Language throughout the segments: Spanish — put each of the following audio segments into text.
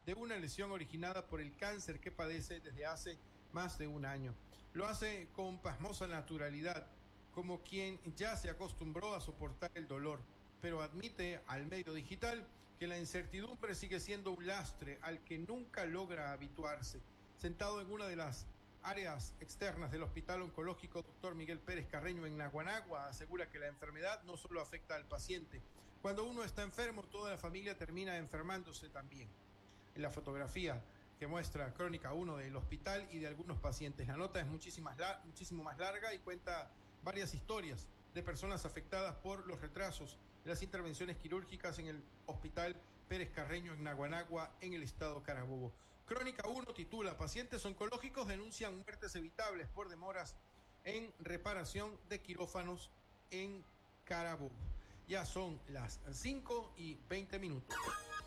de una lesión originada por el cáncer que padece desde hace más de un año. Lo hace con pasmosa naturalidad, como quien ya se acostumbró a soportar el dolor, pero admite al medio digital que la incertidumbre sigue siendo un lastre al que nunca logra habituarse. Sentado en una de las áreas externas del Hospital Oncológico Dr. Miguel Pérez Carreño en Naguanagua, asegura que la enfermedad no solo afecta al paciente. Cuando uno está enfermo, toda la familia termina enfermándose también. En la fotografía que muestra Crónica 1 del hospital y de algunos pacientes. La nota es muchísimo más larga y cuenta varias historias de personas afectadas por los retrasos de las intervenciones quirúrgicas en el Hospital Pérez Carreño en Naguanagua, en el estado Carabobo. Crónica 1 titula: Pacientes oncológicos denuncian muertes evitables por demoras en reparación de quirófanos en Carabobo. Ya son las 5:20.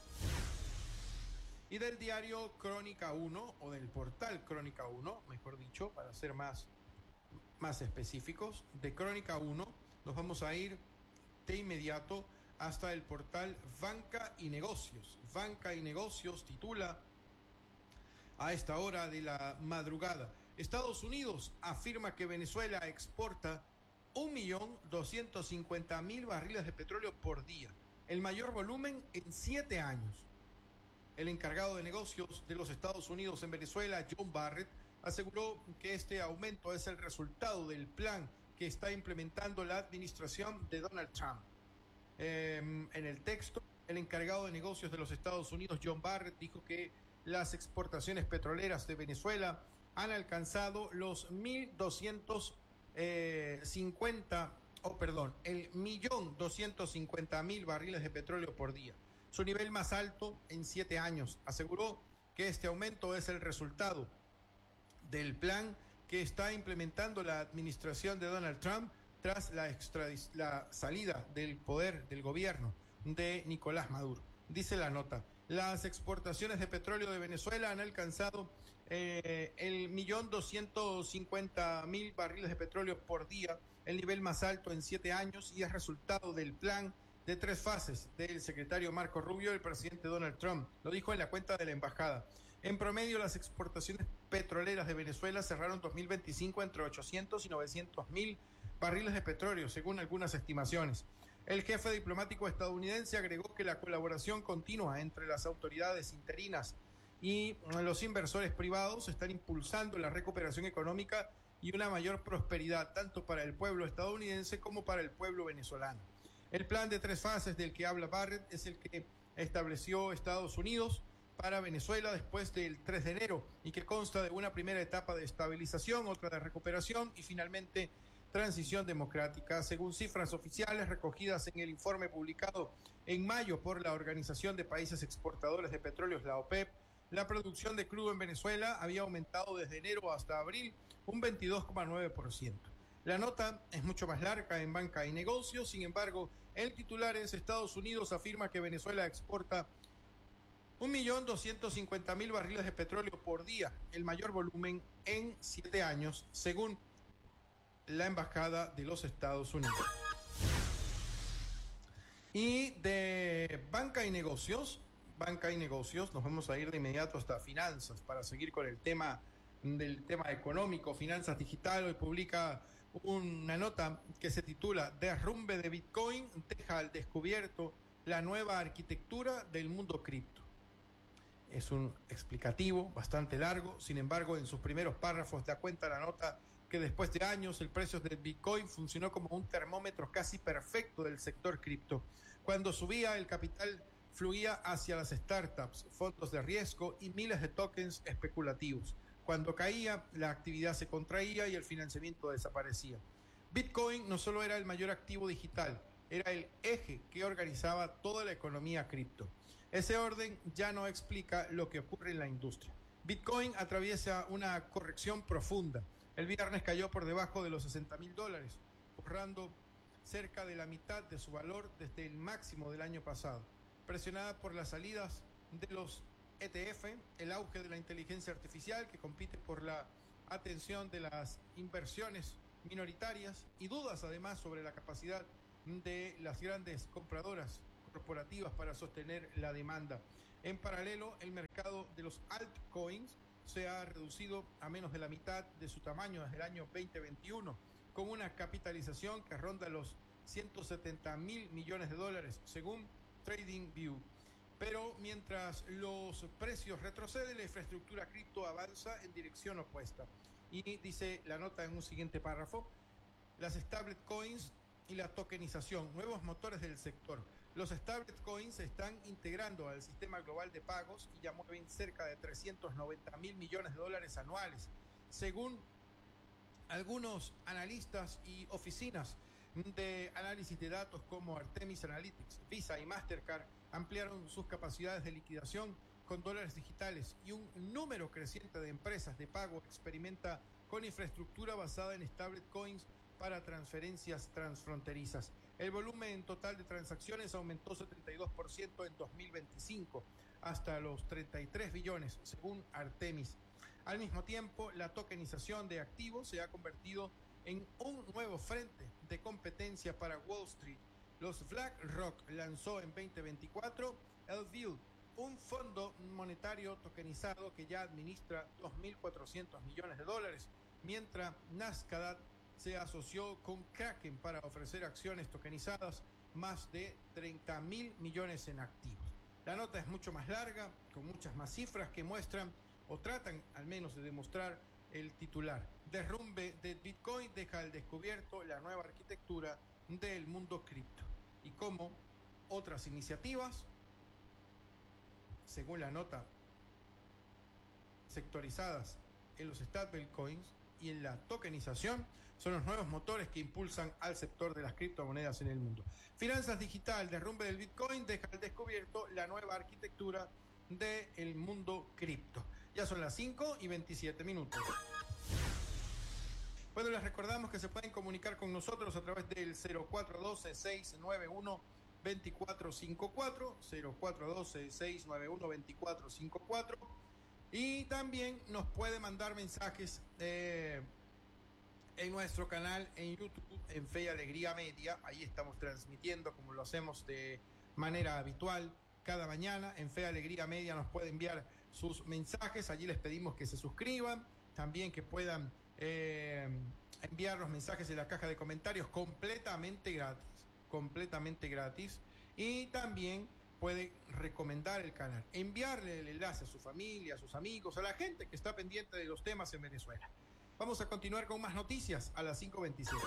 Y del diario Crónica 1, o del portal Crónica 1, mejor dicho, para ser más específicos, de Crónica 1, nos vamos a ir de inmediato hasta el portal Banca y Negocios. Banca y Negocios titula a esta hora de la madrugada: Estados Unidos afirma que Venezuela exporta 1.250.000 barriles de petróleo por día, el mayor volumen en 7 años. El encargado de negocios de los Estados Unidos en Venezuela, John Barrett, aseguró que este aumento es el resultado del plan que está implementando la administración de Donald Trump. En el texto, el encargado de negocios de los Estados Unidos, John Barrett, dijo que las exportaciones petroleras de Venezuela han alcanzado los 1.250.000 barriles de petróleo por día, su nivel más alto en 7 años. Aseguró que este aumento es el resultado del plan que está implementando la administración de Donald Trump tras la salida del poder del gobierno de Nicolás Maduro. Dice la nota: las exportaciones de petróleo de Venezuela han alcanzado el 1.250.000 barriles de petróleo por día, el nivel más alto en 7 años, y es resultado del plan de 3 fases del secretario Marco Rubio y el presidente Donald Trump. Lo dijo en la cuenta de la embajada. En promedio, las exportaciones petroleras de Venezuela cerraron 2025 entre 800 y 900.000 barriles de petróleo, según algunas estimaciones. El jefe diplomático estadounidense agregó que la colaboración continua entre las autoridades interinas y los inversores privados están impulsando la recuperación económica y una mayor prosperidad, tanto para el pueblo estadounidense como para el pueblo venezolano. El plan de 3 fases del que habla Barrett es el que estableció Estados Unidos para Venezuela después del 3 de enero y que consta de una primera etapa de estabilización, otra de recuperación y finalmente transición democrática. Según cifras oficiales recogidas en el informe publicado en mayo por la Organización de Países Exportadores de Petróleos, la OPEP, la producción de crudo en Venezuela había aumentado desde enero hasta abril un 22,9%. La nota es mucho más larga en Banca y Negocios. Sin embargo, el titular es: Estados Unidos afirma que Venezuela exporta 1.250.000 barriles de petróleo por día, el mayor volumen en 7 años, según la Embajada de los Estados Unidos. Y de Banca y Negocios, nos vamos a ir de inmediato hasta finanzas para seguir con el tema económico, finanzas digital. Hoy publica una nota que se titula: Derrumbe de Bitcoin deja al descubierto la nueva arquitectura del mundo cripto. Es un explicativo bastante largo, sin embargo, en sus primeros párrafos da cuenta la nota que después de años el precio del Bitcoin funcionó como un termómetro casi perfecto del sector cripto. Cuando subía, el capital fluía hacia las startups, fondos de riesgo y miles de tokens especulativos. Cuando caía, la actividad se contraía y el financiamiento desaparecía. Bitcoin no solo era el mayor activo digital, era el eje que organizaba toda la economía cripto. Ese orden ya no explica lo que ocurre en la industria. Bitcoin atraviesa una corrección profunda. El viernes cayó por debajo de los $60.000, borrando cerca de la mitad de su valor desde el máximo del año pasado. Presionada por las salidas de los ETF, el auge de la inteligencia artificial que compite por la atención de las inversiones minoritarias y dudas además sobre la capacidad de las grandes compradoras corporativas para sostener la demanda. En paralelo, el mercado de los altcoins se ha reducido a menos de la mitad de su tamaño desde el año 2021, con una capitalización que ronda los 170.000 millones de dólares, según TradingView. Pero mientras los precios retroceden, la infraestructura cripto avanza en dirección opuesta. Y dice la nota en un siguiente párrafo: las stablecoins y la tokenización, nuevos motores del sector. Los stablecoins se están integrando al sistema global de pagos y ya mueven cerca de 390.000 millones de dólares anuales, según algunos analistas y oficinas de análisis de datos como Artemis Analytics, Visa y Mastercard ampliaron sus capacidades de liquidación con dólares digitales, y un número creciente de empresas de pago experimenta con infraestructura basada en stablecoins para transferencias transfronterizas. El volumen total de transacciones aumentó 72% en 2025 hasta los 33 billones, según Artemis. Al mismo tiempo, la tokenización de activos se ha convertido en un nuevo frente de competencia para Wall Street. Los BlackRock lanzó en 2024 el Yield, un fondo monetario tokenizado que ya administra 2.400 millones de dólares, mientras Nasdaq se asoció con Kraken para ofrecer acciones tokenizadas, más de 30.000 millones en activos. La nota es mucho más larga, con muchas más cifras que muestran o tratan al menos de demostrar el titular: derrumbe de Bitcoin deja al descubierto la nueva arquitectura del mundo cripto, y cómo otras iniciativas, según la nota, sectorizadas en los stablecoins y en la tokenización, son los nuevos motores que impulsan al sector de las criptomonedas en el mundo. Finanzas digital, derrumbe del Bitcoin deja al descubierto la nueva arquitectura del mundo cripto. Ya son las 5:27. Bueno, les recordamos que se pueden comunicar con nosotros a través del 0412-691-2454, 0412-691-2454, y también nos puede mandar mensajes en nuestro canal en YouTube, en Fe y Alegría Media. Ahí estamos transmitiendo como lo hacemos de manera habitual cada mañana. En Fe y Alegría Media nos puede enviar sus mensajes. Allí les pedimos que se suscriban, también que puedan enviar los mensajes en la caja de comentarios completamente gratis, y también puede recomendar el canal, enviarle el enlace a su familia, a sus amigos, a la gente que está pendiente de los temas en Venezuela. Vamos a continuar con más noticias a las 5:27.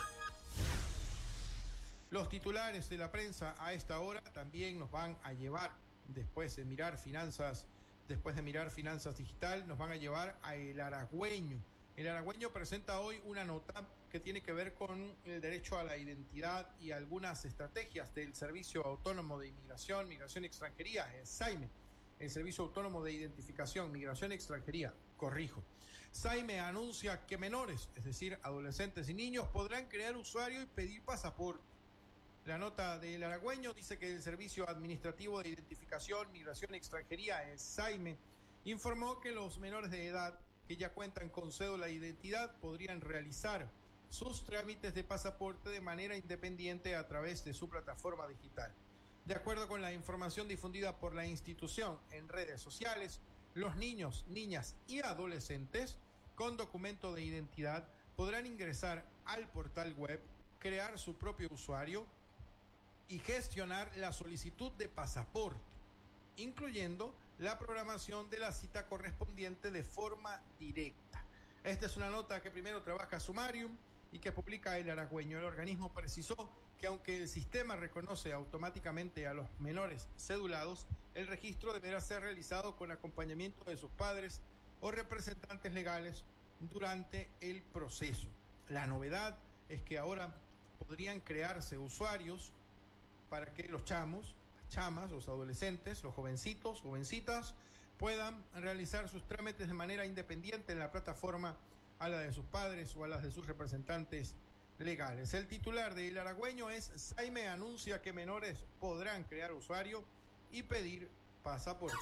Los titulares de la prensa a esta hora también nos van a llevar, después de mirar finanzas digital, nos van a llevar a El Aragüeño. El Aragüeño presenta hoy una nota que tiene que ver con el derecho a la identidad y algunas estrategias del Servicio Autónomo de Inmigración, Migración y Extranjería, el SAIME, el Servicio Autónomo de Identificación, Migración y Extranjería, corrijo. SAIME anuncia que menores, es decir, adolescentes y niños, podrán crear usuario y pedir pasaporte. La nota del Aragüeño dice que el Servicio Administrativo de Identificación, Migración y Extranjería, el SAIME, informó que los menores de edad que ya cuentan con cédula de identidad podrían realizar sus trámites de pasaporte de manera independiente a través de su plataforma digital. De acuerdo con la información difundida por la institución en redes sociales, los niños, niñas y adolescentes con documento de identidad podrán ingresar al portal web, crear su propio usuario y gestionar la solicitud de pasaporte, incluyendo la programación de la cita correspondiente de forma directa. Esta es una nota que primero trabaja Sumarium y que publica El Aragüeño. El organismo precisó que aunque el sistema reconoce automáticamente a los menores cedulados, el registro deberá ser realizado con acompañamiento de sus padres o representantes legales durante el proceso. La novedad es que ahora podrían crearse usuarios para que los chamos, las chamas, los adolescentes, los jovencitos, jovencitas, puedan realizar sus trámites de manera independiente en la plataforma a la de sus padres o a las de sus representantes legales. El titular de El Aragüeño es: SAIME anuncia que menores podrán crear usuario y pedir pasaporte.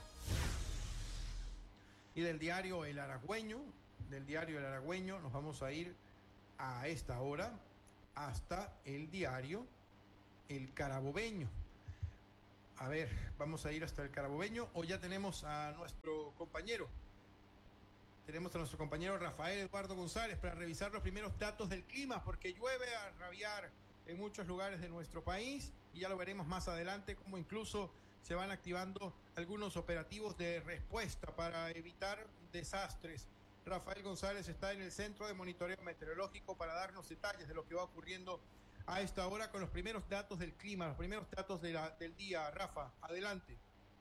Y del diario El Aragüeño nos vamos a ir a esta hora hasta el diario El Carabobeño. A ver, vamos a ir hasta el Carabobeño o ya tenemos a nuestro compañero. Tenemos a nuestro compañero Rafael Eduardo González para revisar los primeros datos del clima, porque llueve a rabiar en muchos lugares de nuestro país y ya lo veremos más adelante, como incluso se van activando algunos operativos de respuesta para evitar desastres. Rafael González está en el Centro de Monitoreo Meteorológico para darnos detalles de lo que va ocurriendo a esta hora con los primeros datos del clima, los primeros datos del día. Rafa, adelante.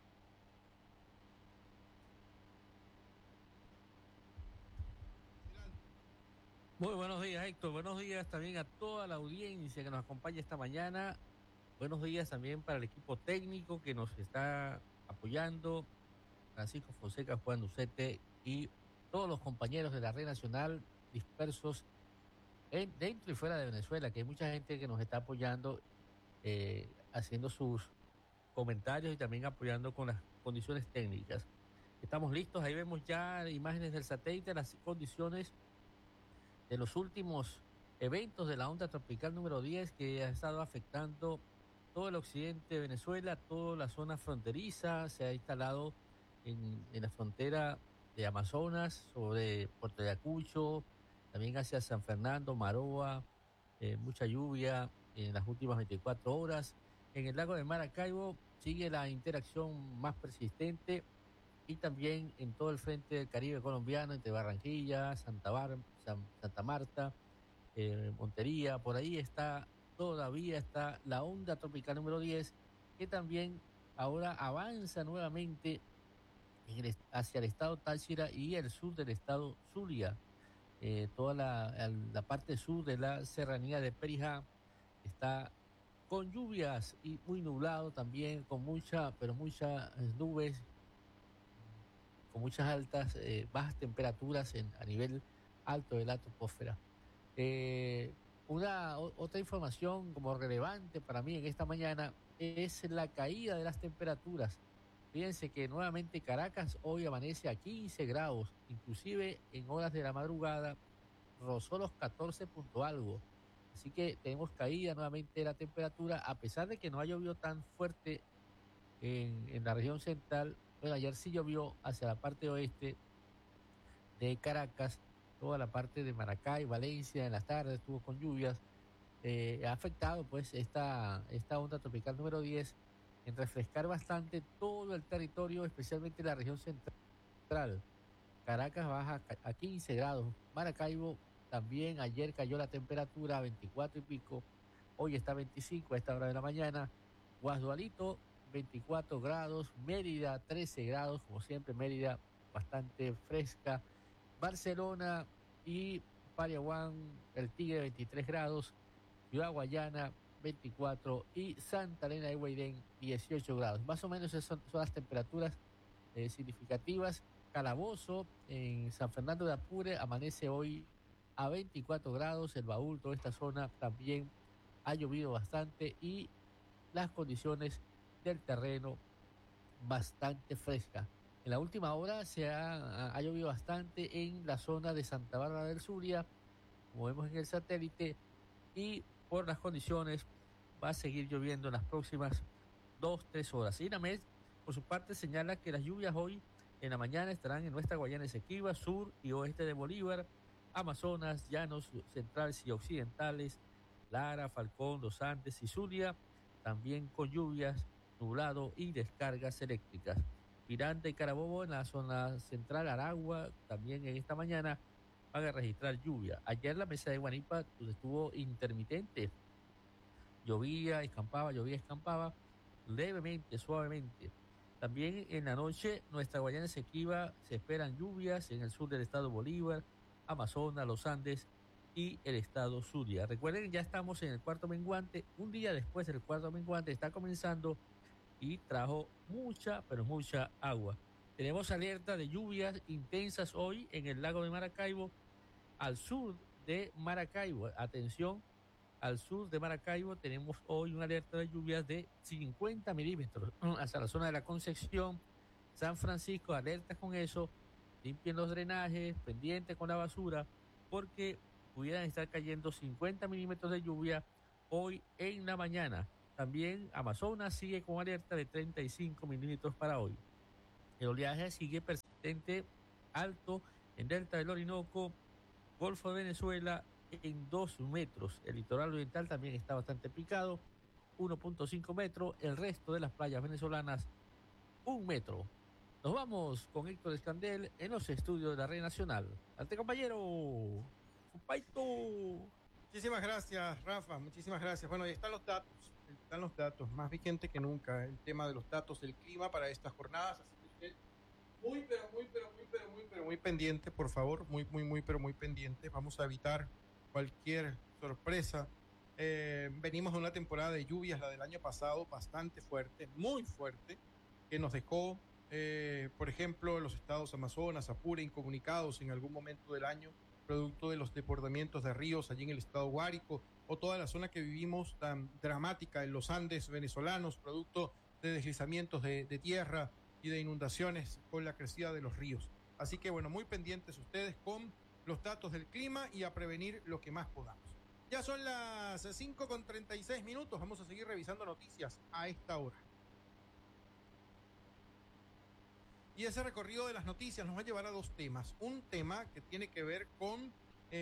Muy buenos días, Héctor. Buenos días también a toda la audiencia que nos acompaña esta mañana. Buenos días también para el equipo técnico que nos está apoyando, Francisco Fonseca, Juan Ducete y todos los compañeros de la Red Nacional dispersos dentro y fuera de Venezuela, que hay mucha gente que nos está apoyando, haciendo sus comentarios y también apoyando con las condiciones técnicas. Estamos listos, ahí vemos ya imágenes del satélite, las condiciones de los últimos eventos de la onda tropical número 10 que ha estado afectando todo el occidente de Venezuela, toda la zona fronteriza. Se ha instalado en la frontera de Amazonas, sobre Puerto Ayacucho, también hacia San Fernando, Maroa, mucha lluvia en las últimas 24 horas. En el lago de Maracaibo sigue la interacción más persistente y también en todo el frente del Caribe colombiano, entre Barranquilla, Santa Marta, Montería, por ahí todavía está la onda tropical número 10, que también ahora avanza nuevamente hacia el estado Táchira y el sur del estado Zulia. Toda la parte sur de la serranía de Perijá está con lluvias y muy nublado también, con pero muchas nubes, con muchas bajas temperaturas a nivel alto de la troposfera. Otra información como relevante para mí en esta mañana es la caída de las temperaturas. Fíjense que nuevamente Caracas hoy amanece a 15 grados, inclusive en horas de la madrugada rozó los 14 punto algo. Así que tenemos caída nuevamente de la temperatura, a pesar de que no ha llovido tan fuerte en la región central. Bueno, ayer sí llovió hacia la parte oeste de Caracas, toda la parte de Maracay, Valencia, en las tardes estuvo con lluvias. Ha afectado pues esta onda tropical número 10 en refrescar bastante todo el territorio, especialmente la región central. Caracas baja a 15 grados. Maracaibo también ayer cayó la temperatura a 24 y pico. Hoy está a 25 a esta hora de la mañana. Guasdualito 24 grados. Mérida 13 grados. Como siempre, Mérida bastante fresca. Barcelona y Pariaguán, el Tigre 23 grados. Ciudad Guayana 24 y Santa Elena de Guairén 18 grados. Más o menos son las temperaturas significativas. Calabozo en San Fernando de Apure amanece hoy a 24 grados. El Baúl, toda esta zona también ha llovido bastante y las condiciones del terreno bastante fresca. En la última hora ha llovido bastante en la zona de Santa Bárbara del Zulia, como vemos en el satélite, y por las condiciones va a seguir lloviendo en las próximas 2-3 horas. INAMED, por su parte, señala que las lluvias hoy en la mañana estarán en nuestra Guayana Esequiba, sur y oeste de Bolívar, Amazonas, llanos centrales y occidentales, Lara, Falcón, Los Andes y Zulia, también con lluvias, nublado y descargas eléctricas. Miranda y Carabobo en la zona central, Aragua, también en esta mañana van a registrar lluvia. Ayer la mesa de Guanipa estuvo intermitente. Llovía, escampaba, levemente, suavemente. También en la noche, nuestra Guayana Esequiba se esperan lluvias en el sur del estado Bolívar, Amazonas, los Andes y el estado Zulia. Recuerden, ya estamos en el cuarto menguante. Un día después del cuarto menguante está comenzando y trajo mucha, pero mucha agua. Tenemos alerta de lluvias intensas hoy en el lago de Maracaibo, al sur de Maracaibo. Atención, al sur de Maracaibo tenemos hoy una alerta de lluvias de 50 milímetros hacia la zona de la Concepción, San Francisco, alerta con eso, limpien los drenajes, pendiente con la basura, porque pudieran estar cayendo 50 milímetros de lluvia hoy en la mañana. También Amazonas sigue con alerta de 35 milímetros para hoy. El oleaje sigue persistente, alto en Delta del Orinoco, Golfo de Venezuela en 2 metros. El litoral oriental también está bastante picado, 1.5 metros. El resto de las playas venezolanas, 1 metro. Nos vamos con Héctor Escandel en los estudios de la Red Nacional. ¡Alte, compañero! ¡Paito! Muchísimas gracias, Rafa, muchísimas gracias. Bueno, ahí están los datos, más vigente que nunca, el tema de los datos del clima para estas jornadas, así que usted muy pendiente, por favor, pero muy pendiente. Vamos a evitar cualquier sorpresa. Venimos de una temporada de lluvias, la del año pasado, bastante fuerte, muy fuerte, que nos dejó, por ejemplo, los estados Amazonas, Apure, incomunicados en algún momento del año, producto de los desbordamientos de ríos allí en el estado Guárico, o toda la zona que vivimos tan dramática en los Andes venezolanos, producto de deslizamientos de tierra y de inundaciones con la crecida de los ríos. Así que bueno, muy pendientes ustedes con los datos del clima y a prevenir lo que más podamos. Ya son las 5:36, vamos a seguir revisando noticias a esta hora. Y ese recorrido de las noticias nos va a llevar a dos temas. Un tema que tiene que ver con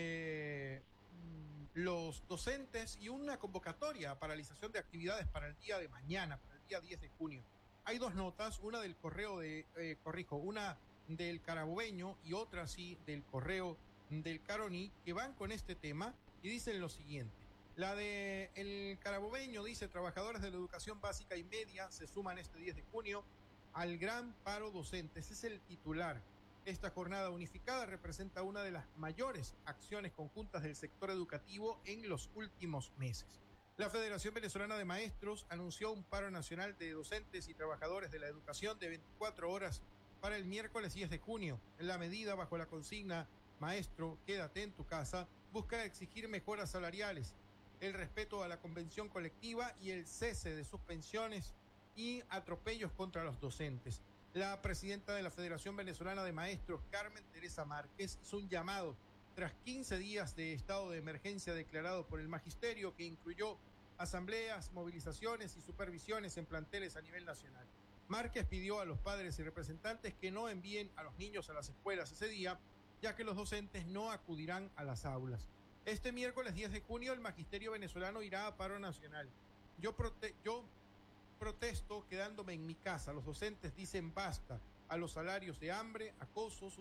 los docentes y una convocatoria a paralización de actividades para el día de mañana, para el día 10 de junio. Hay dos notas, una del una del Carabobeño y otra sí del correo del Caroní, que van con este tema y dicen lo siguiente. La de el Carabobeño dice: trabajadores de la educación básica y media se suman este 10 de junio al gran paro docente. Ese es el titular. Esta jornada unificada representa una de las mayores acciones conjuntas del sector educativo en los últimos meses. La Federación Venezolana de Maestros anunció un paro nacional de docentes y trabajadores de la educación de 24 horas para el miércoles 10 de junio. La medida, bajo la consigna "Maestro, quédate en tu casa", busca exigir mejoras salariales, el respeto a la convención colectiva y el cese de suspensiones y atropellos contra los docentes. La presidenta de la Federación Venezolana de Maestros, Carmen Teresa Márquez, hizo un llamado tras 15 días de estado de emergencia declarado por el magisterio, que incluyó asambleas, movilizaciones y supervisiones en planteles a nivel nacional. Márquez pidió a los padres y representantes que no envíen a los niños a las escuelas ese día, ya que los docentes no acudirán a las aulas. Este miércoles 10 de junio el magisterio venezolano irá a paro nacional. Yo protesto quedándome en mi casa. Los docentes dicen basta a los salarios de hambre, acoso,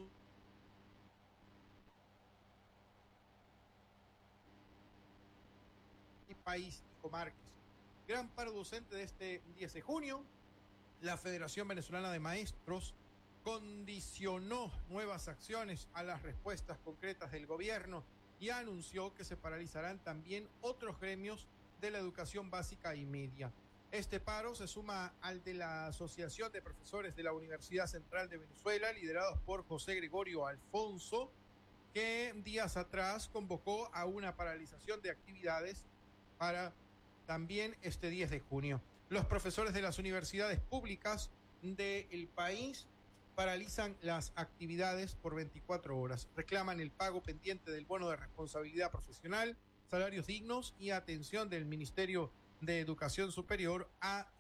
país, dijo Márquez. Gran paro docente de este 10 de junio. La Federación Venezolana de Maestros condicionó nuevas acciones a las respuestas concretas del gobierno y anunció que se paralizarán también otros gremios de la educación básica y media. Este paro se suma al de la Asociación de Profesores de la Universidad Central de Venezuela, liderados por José Gregorio Alfonso, que días atrás convocó a una paralización de actividades para también este 10 de junio. Los profesores de las universidades públicas del país paralizan las actividades por 24 horas. Reclaman el pago pendiente del bono de responsabilidad profesional, salarios dignos y atención del Ministerio de Educación Superior a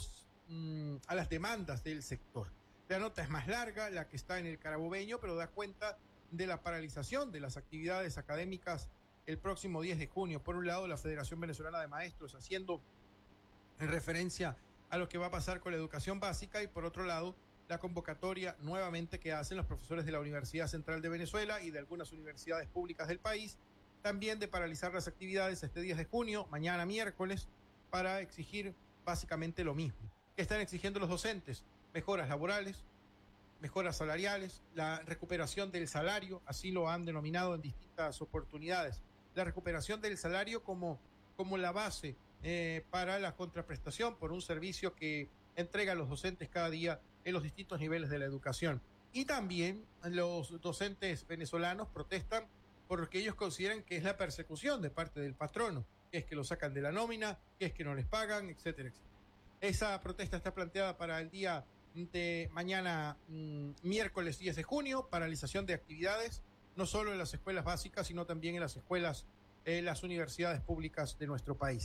las demandas del sector. La nota es más larga, la que está en el Carabobeño, pero da cuenta de la paralización de las actividades académicas el próximo 10 de junio. Por un lado, la Federación Venezolana de Maestros haciendo referencia a lo que va a pasar con la educación básica, y por otro lado, la convocatoria nuevamente que hacen los profesores de la Universidad Central de Venezuela y de algunas universidades públicas del país, también de paralizar las actividades este 10 de junio, mañana miércoles, para exigir básicamente lo mismo. ¿Qué están exigiendo los docentes? Mejoras laborales, mejoras salariales, la recuperación del salario, así lo han denominado en distintas oportunidades, la recuperación del salario como la base para la contraprestación por un servicio que entregan los docentes cada día en los distintos niveles de la educación. Y también los docentes venezolanos protestan por lo que ellos consideran que es la persecución de parte del patrono, que es que lo sacan de la nómina, que es que no les pagan, etcétera, etcétera. Esa protesta está planteada para el día de mañana, miércoles 10 de junio, paralización de actividades, no solo en las escuelas básicas, sino también en las escuelas, las universidades públicas de nuestro país.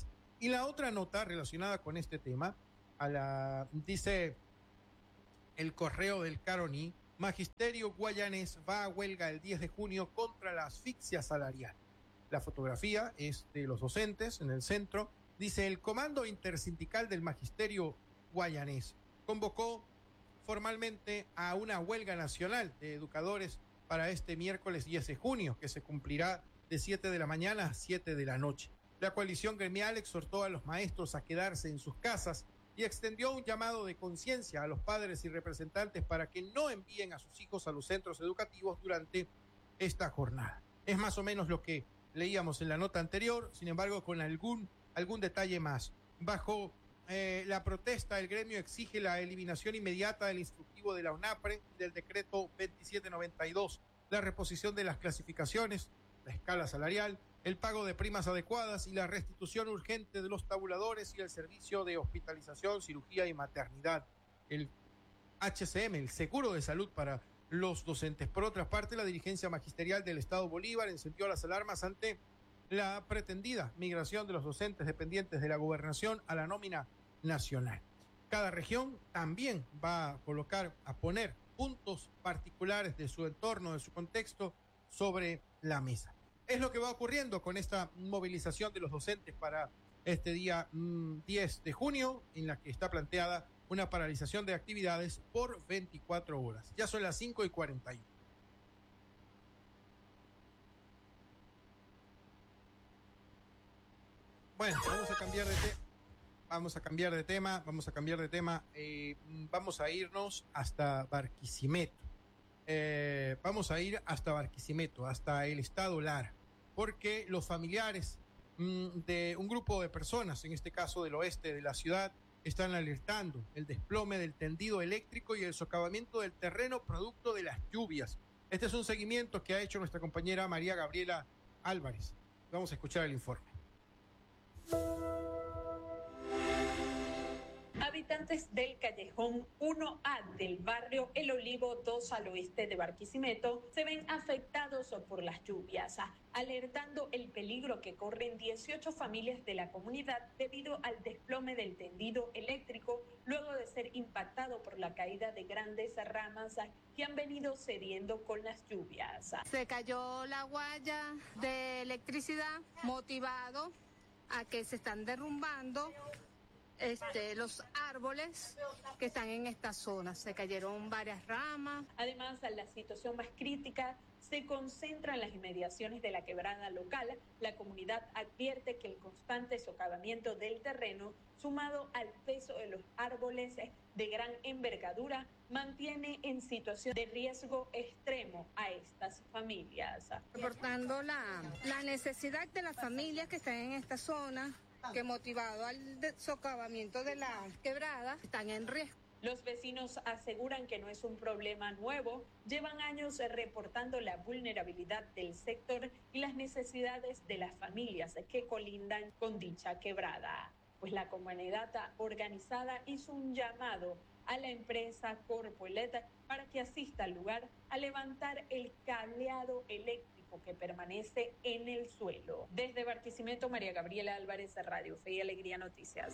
Y la otra nota relacionada con este tema, dice el correo del Caroní: Magisterio guayanés va a huelga el 10 de junio contra la asfixia salarial. La fotografía es de los docentes en el centro. Dice: el Comando Intersindical del Magisterio guayanés convocó formalmente a una huelga nacional de educadores para este miércoles 10 de junio, que se cumplirá de 7 de la mañana a 7 de la noche. La coalición gremial exhortó a los maestros a quedarse en sus casas y extendió un llamado de conciencia a los padres y representantes para que no envíen a sus hijos a los centros educativos durante esta jornada. Es más o menos lo que leíamos en la nota anterior, sin embargo, con algún detalle más. Bajo la protesta, el gremio exige la eliminación inmediata del instructivo de la UNAPRE, del decreto 2792, la reposición de las clasificaciones, la escala salarial, el pago de primas adecuadas y la restitución urgente de los tabuladores y el servicio de hospitalización, cirugía y maternidad, el HCM, el seguro de salud para los docentes. Por otra parte, la dirigencia magisterial del Estado Bolívar encendió las alarmas ante la pretendida migración de los docentes dependientes de la gobernación a la nómina nacional. Cada región también va a poner puntos particulares de su entorno, de su contexto, sobre la mesa. Es lo que va ocurriendo con esta movilización de los docentes para este día 10 de junio, en la que está planteada una paralización de actividades por 24 horas. Ya son las 5:41. Bueno, vamos a cambiar de tema. Vamos a irnos hasta Barquisimeto. Vamos a ir hasta Barquisimeto, hasta el estado Lara, porque los familiares de un grupo de personas, en este caso del oeste de la ciudad, están alertando el desplome del tendido eléctrico y el socavamiento del terreno producto de las lluvias. Este es un seguimiento que ha hecho nuestra compañera María Gabriela Álvarez. Vamos a escuchar el informe. Habitantes del callejón 1A del barrio El Olivo 2 al oeste de Barquisimeto se ven afectados por las lluvias, alertando el peligro que corren 18 familias de la comunidad debido al desplome del tendido eléctrico luego de ser impactado por la caída de grandes ramas que han venido cediendo con las lluvias. Se cayó la guaya de electricidad motivado a que se están derrumbando los árboles que están en esta zona. Se cayeron varias ramas. Además, la situación más crítica se concentra en las inmediaciones de la quebrada local. La comunidad advierte que el constante socavamiento del terreno, sumado al peso de los árboles de gran envergadura, mantiene en situación de riesgo extremo a estas familias. Reportando la necesidad de las familias que están en esta zona, que motivado al socavamiento de la quebrada, están en riesgo. Los vecinos aseguran que no es un problema nuevo, llevan años reportando la vulnerabilidad del sector y las necesidades de las familias que colindan con dicha quebrada. Pues la comunidad organizada hizo un llamado a la empresa Corpoelec para que asista al lugar a levantar el cableado eléctrico que permanece en el suelo. Desde Barquisimeto, María Gabriela Álvarez, Radio Fe y Alegría Noticias.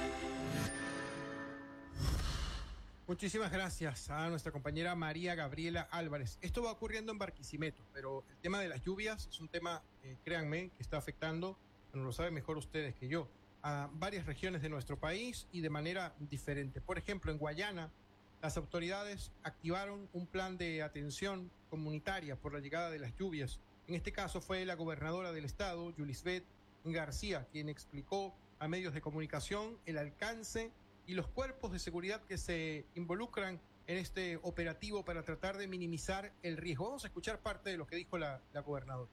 Muchísimas gracias a nuestra compañera María Gabriela Álvarez. Esto va ocurriendo en Barquisimeto, pero el tema de las lluvias es un tema, créanme, que está afectando, bueno, lo saben mejor ustedes que yo, a varias regiones de nuestro país y de manera diferente. Por ejemplo, en Guayana, las autoridades activaron un plan de atención comunitaria por la llegada de las lluvias. En este caso fue la gobernadora del estado, Yulisbeth García, quien explicó a medios de comunicación el alcance y los cuerpos de seguridad que se involucran en este operativo para tratar de minimizar el riesgo. Vamos a escuchar parte de lo que dijo la gobernadora.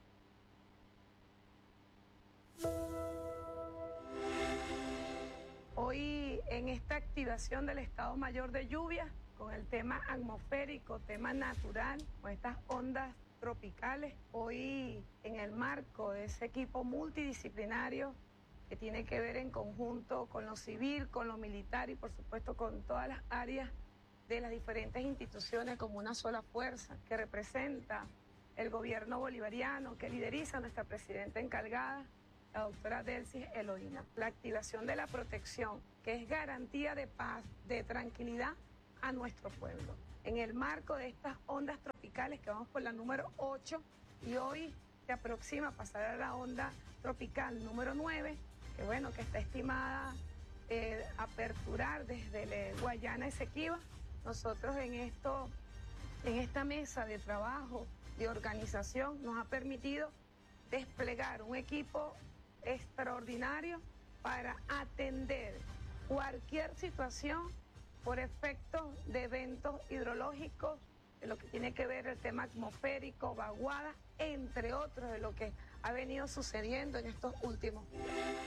Hoy en esta activación del Estado Mayor de Lluvia, con el tema atmosférico, tema natural, con estas ondas tropicales, hoy en el marco de ese equipo multidisciplinario que tiene que ver en conjunto con lo civil, con lo militar y por supuesto con todas las áreas de las diferentes instituciones como una sola fuerza que representa el gobierno bolivariano, que lideriza nuestra presidenta encargada, la doctora Delcy Eloína. La activación de la protección, que es garantía de paz, de tranquilidad a nuestro pueblo. En el marco de estas ondas tropicales, que vamos por la número 8, y hoy se aproxima a pasar a la onda tropical número 9, que bueno, que está estimada aperturar desde Guayana Esequiba. Nosotros en esta mesa de trabajo, de organización, nos ha permitido desplegar un equipo extraordinario para atender cualquier situación por efecto de eventos hidrológicos, de lo que tiene que ver el tema atmosférico, vaguada, entre otros de lo que ha venido sucediendo en estos últimos días.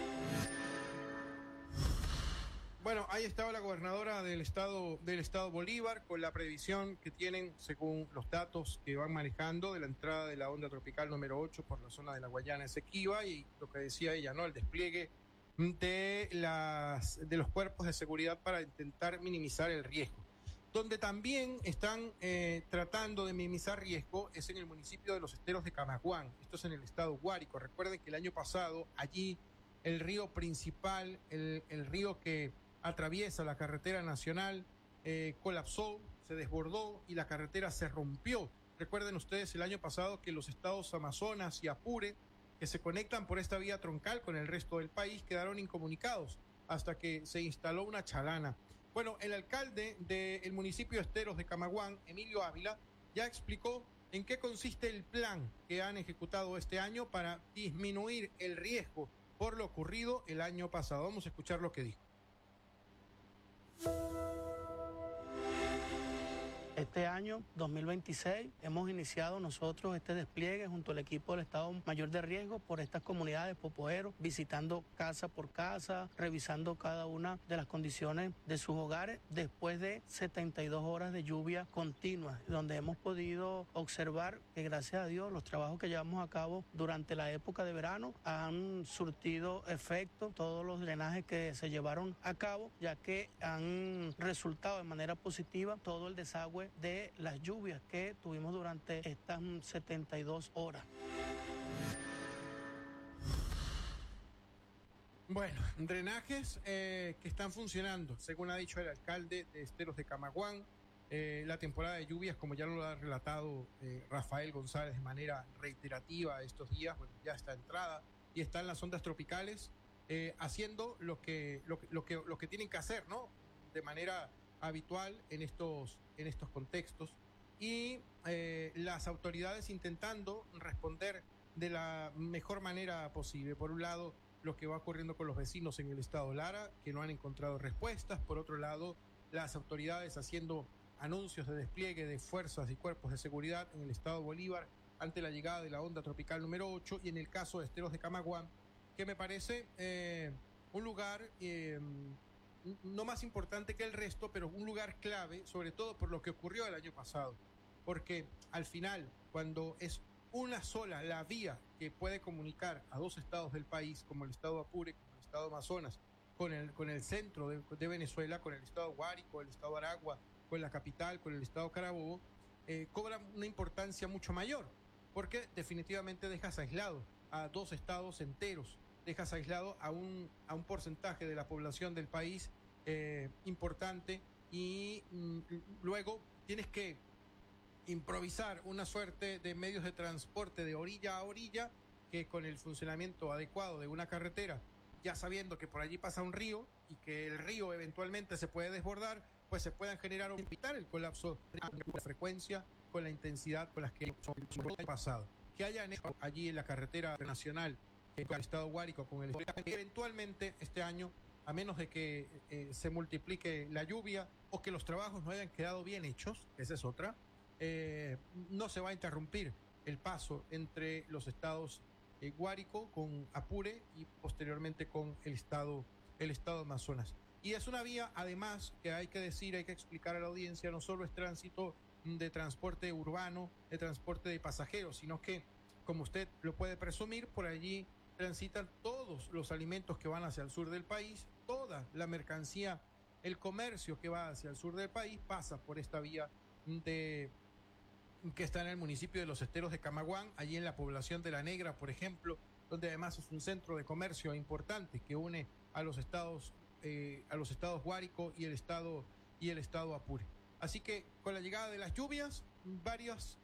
Bueno, ahí estaba la gobernadora del estado Bolívar con la previsión que tienen, según los datos que van manejando, de la entrada de la onda tropical número 8 por la zona de la Guayana Esequiba, y lo que decía ella, ¿no? El despliegue de los cuerpos de seguridad para intentar minimizar el riesgo. Donde también están tratando de minimizar riesgo es en el municipio de Los Esteros de Camaguán. Esto es en el estado Guárico. Recuerden que el año pasado allí el río principal, el río que atraviesa la carretera nacional, colapsó, se desbordó y la carretera se rompió. Recuerden ustedes el año pasado que los estados Amazonas y Apure, que se conectan por esta vía troncal con el resto del país, quedaron incomunicados hasta que se instaló una chalana. Bueno, el alcalde del municipio de Esteros de Camaguán, Emilio Ávila, ya explicó en qué consiste el plan que han ejecutado este año para disminuir el riesgo por lo ocurrido el año pasado. Vamos a escuchar lo que dijo. Este año 2026 hemos iniciado nosotros este despliegue junto al equipo del Estado Mayor de Riesgo por estas comunidades popoeros, visitando casa por casa, revisando cada una de las condiciones de sus hogares después de 72 horas de lluvia continua, donde hemos podido observar que gracias a Dios los trabajos que llevamos a cabo durante la época de verano han surtido efecto, todos los drenajes que se llevaron a cabo, ya que han resultado de manera positiva todo el desagüe de las lluvias que tuvimos durante estas 72 horas. Bueno, drenajes que están funcionando, según ha dicho el alcalde de Esteros de Camaguán. La temporada de lluvias, como ya lo ha relatado Rafael González de manera reiterativa estos días, bueno, ya está entrada y están las ondas tropicales haciendo lo que tienen que hacer, ¿no? De manera habitual en estos contextos, y las autoridades intentando responder de la mejor manera posible. Por un lado, lo que va ocurriendo con los vecinos en el estado Lara, que no han encontrado respuestas. Por otro lado, las autoridades haciendo anuncios de despliegue de fuerzas y cuerpos de seguridad en el estado Bolívar ante la llegada de la onda tropical número 8, y en el caso de Esteros de Camaguán, que me parece un lugar no más importante que el resto, pero un lugar clave, sobre todo por lo que ocurrió el año pasado. Porque al final, cuando es una sola la vía que puede comunicar a dos estados del país, como el estado Apure, como el estado Amazonas, con el centro de Venezuela, con el estado Guárico, el estado Aragua, con la capital, con el estado Carabobo, cobra una importancia mucho mayor, porque definitivamente dejas aislado a dos estados enteros, dejas aislado a un porcentaje de la población del país importante, y luego tienes que improvisar una suerte de medios de transporte de orilla a orilla, que con el funcionamiento adecuado de una carretera, ya sabiendo que por allí pasa un río y que el río eventualmente se puede desbordar, pues se puedan generar o evitar el colapso con la frecuencia, con la intensidad con las que han pasado. Que hayan hecho allí en la carretera nacional con el estado Guárico, con el eventualmente este año, a menos de que se multiplique la lluvia o que los trabajos no hayan quedado bien hechos, esa es otra, no se va a interrumpir el paso entre los estados Guárico con Apure y posteriormente con el estado Amazonas. Y es una vía, además, que hay que decir, hay que explicar a la audiencia, no solo es tránsito de transporte urbano, de transporte de pasajeros, sino que, como usted lo puede presumir, por allí transitan todos los alimentos que van hacia el sur del país, toda la mercancía, el comercio que va hacia el sur del país pasa por esta vía que está en el municipio de Los Esteros de Camaguán, allí en la población de La Negra, por ejemplo, donde además es un centro de comercio importante que une a los estados Guárico y el estado Apure. Así que con la llegada de las lluvias, varias